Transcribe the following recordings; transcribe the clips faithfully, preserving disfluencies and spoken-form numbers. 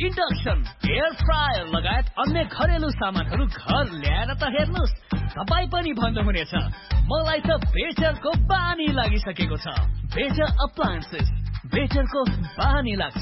Induction, air fryer लगायत अन्य घरेलु सामानहरू घर ल्याएर त हेर्नुस्, तपाई पनि भन्नुहुनेछ मलाई त बेटरको बानी लागिसकेको छ। बेटर अप्लायन्सेस, बेटरको बानी लाग्छ।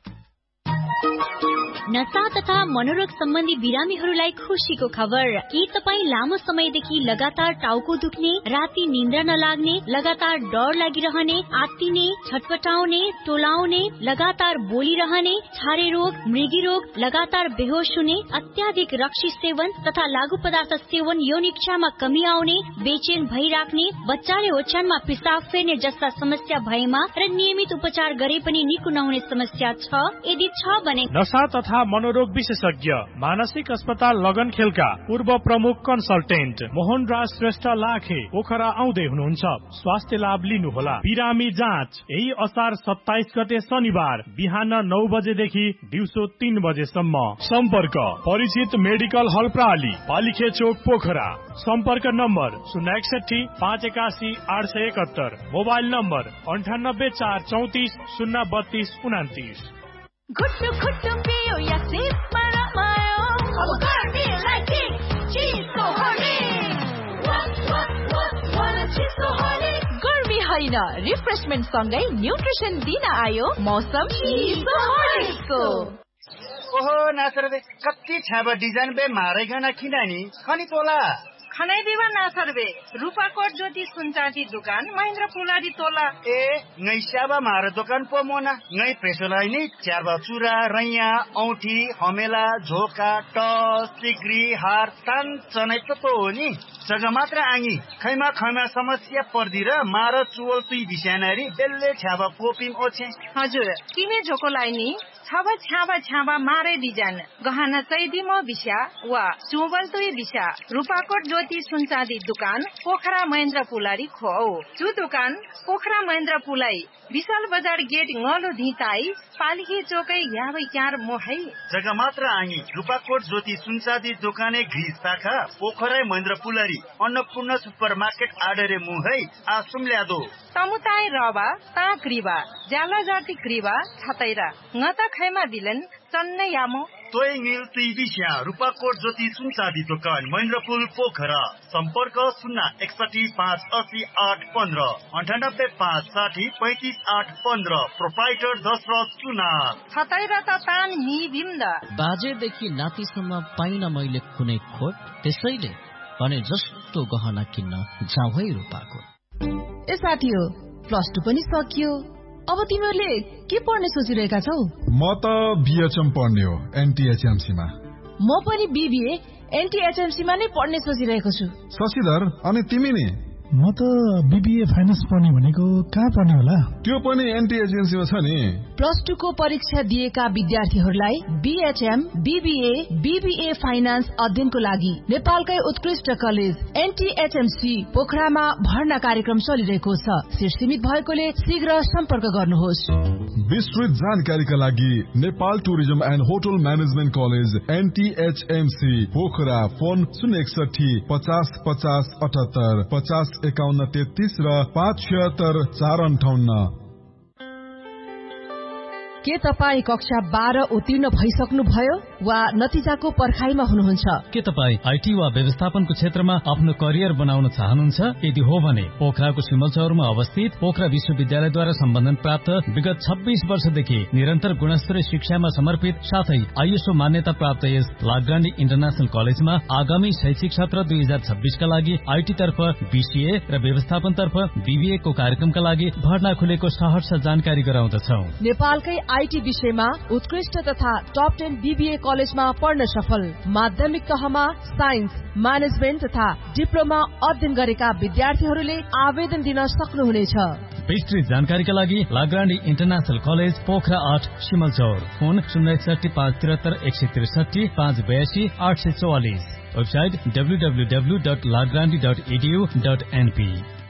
नशा तथा मनोरोग सम्बन्धी बिरामीहरूलाई खुशीको खबर। के तपाईँ लामो समयदेखि लगातार टाउको दुख्ने, राति निन्द्रा नलाग्ने, लगातार डर लागिरहने, आत्तिने, छटपटाउने, टोलाउने, लगातार बोलिरहने, छारे रोग, मृगी रोग, लगातार बेहोस हुने, अत्याधिक रक्सी सेवन तथा लागू पदार्थ सेवन, यौन इच्छामा कमी आउने, बेचैन भइराख्ने, बच्चाले ओछ्यानमा पिसाब फेर्ने जस्ता समस्या भएमा र नियमित उपचार गरे पनि निको नहुने समस्या छ? यदि छ भने नशा तथा मनोरोग विशेषज्ञ मानसिक अस्पताल लगनखेलका पूर्व प्रमुख कन्सल्टेन्ट मोहन राज श्रेष्ठ लाखे पोखरा आउँदै हुनुहुन्छ। स्वास्थ्य लाभ लिनुहोला। बिरामी जाँच यही असार सत्ताइस गते शनिबार बिहान नौ बजेदेखि दिउँसो तीन बजेसम्म। सम्पर्क परिचित मेडिकल हल प्राली, पालिखे चोक, पोखरा। सम्पर्क नम्बर शून्य एकसठी पाँच एकासी आठ सय एकहत्तर। मोबाइल नम्बर अन्ठानब्बे चार चौतिस शून्य बत्तीस उनातिस। घुट्टु घुट्टु पियो या सिपमा रमायो, अब गर्मीलाई किक चिसो हर्लिक्स, वाट वाट वाट वाला चिसो हर्लिक्स। गर्मी होइन, रिफ्रेशमेन्ट सँगै न्युट्रिसन दिन आयो मौसम चिसो हर्लिक्सको। ओहो नासर बे कति छाबा डिजाइन बे मारेगना किनानी खनी तोला खनै दिवा नासरबे रूपाकोट ज्योति सुनचाँदी दुकान महेन्द्र पुलारी तोला। ए ngै स्याबा मार दोकान पो मोना ngै प्रेसोलाई नि च्याबा चुरा रैया औठी हमेला झोका टस सिक्री हार तान चनै त तो हो नि जग्गा मात्र आङी खैमा खैमा समस्या पर्दी र मार चुवल तुई बिस्यानारी बेल्ले छ्याबा कोपिम ओछे। हजुर किने झोकोलाई नि छाबा छ्याबा छ्याबा मारे डिजाइन गहना चैदी म बिस्या वा चुवल तुई बिस्या रूपाकोट ज्योति सुनचाँदी दुकान पोखरा महेन्द्र पुलारी खो। जो दुकान पोखरा महेन्द्र पुलाई विशाल बजार गेट ngलो धिताई पालिखे चोकै याबै क्यार मोहै जग्गा मात्र आङी रूपाकोट ज्योति सुनचाँदी दोकाने घी शाखा पोखरा महेन्द्र पुलारी अन्नपूर्ण सुपर मार्केट आडरे मुहै आसुम ल्यादो तमुताई रवा ता क्रिवा ज्याला जाति क्रिवा छतैरा ngata खैमा दिलन चन्नै यामो तोय नील तिबिस्या रूपाकोट ज्योति सुनचाँदी दोकान महेन्द्रपुल पोखरा। सम्पर्क शून्य एकसठी पाँच अस्सी आठ पन्ध्र अन्ठानब्बे पाँच साठी पैतिस आठ पन्ध्र। प्रोपाइटर दशरथ चुना छतैरा त तान नि बिम्द बाजेदेखि नातिसम्म पाइन मैले कुनै खोट, त्यसैले भने जस्तो गहना किन्न जाऊ है रूपाकोट। ए साथी हो प्लस टू पनि सकियो, अब तिमीहरूले के पढ्ने सोचिरहेका छौ? म त बीएचएम पढ्ने हो एनटीएचएमसी मा। म पनि बीबीए एनटीएचएमसी मा नै पढ्ने सोचिरहेको छु। शशिधर अनि तिमी नि? म त बीबीए फाइनान्स पढ्ने भनेको कहाँ पढ्ने होला? त्यो पनि एनटीएचएमसी मा छ नि। प्लस टू को परीक्षा दिएका विद्यार्थीहरूलाई बीएचएम बीबीए बीबीए फाइनान्स अध्ययनको लागि नेपालकै उत्कृष्ट कलेज एनटीएचएमसी पोखरामा भर्ना कार्यक्रम चलिरहेको छ। सिट सीमित भएकोले शीघ्र सम्पर्क गर्नुहोस्। विस्तृत जानकारीका लागि Nepal tourism and hotel management college एनटीएचएमसी Pokhara phone शून्य एकसठी पचास पचास अठहत्तर पचास एकाउन्न तेत्तीस र पाँच छिहत्तर चार अन्ठाउन्न। के तपाईँ कक्षा बाह्र उत्तीर्ण भइसक्नु भयो वा नतिजाको पर्खाइमा हुनुहुन्छ? के तपाईँ आईटी वा व्यवस्थापनको क्षेत्रमा आफ्नो करियर बनाउन चाहनुहुन्छ? यदि हो भने पोखराको सिमलचौरमा अवस्थित पोखरा विश्वविद्यालयद्वारा सम्बन्धन प्राप्त विगत छब्बीस वर्षदेखि निरन्तर गुणस्तरीय शिक्षामा समर्पित साथै आईएसओ मान्यता प्राप्त यस लाग्रान्डी इन्टरनेशनल कलेजमा आगामी शैक्षिक सत्र दुई हजार छब्बीसका लागि आईटी तर्फ बीसीए र व्यवस्थापन तर्फ बीबीए को कार्यक्रमका लागि भर्ना खुलेको सहर्ष जानकारी गराउँदछौ। नेपालकै आईटी विषयमा उत्कृष्ट तथा टप टेन बीबीए कलेजमा पढ्न सफल माध्यमिक तहमा साइन्स म्यानेजमेन्ट तथा डिप्लोमा अध्ययन गरेका विद्यार्थीहरूले आवेदन दिन सक्नुहुनेछ। विस्तृत जानकारीका लागि लाग्रान्डी इन्टरनेशनल कलेज पोखरा आठ सिमलचौर फोन शून्य एकसठी पाँच त्रिहत्तर एक सय त्रिसठी पाँच बयासी आठ सय चौवालिस। Website W W W dot लाग्रान्डी dot edu dot NP.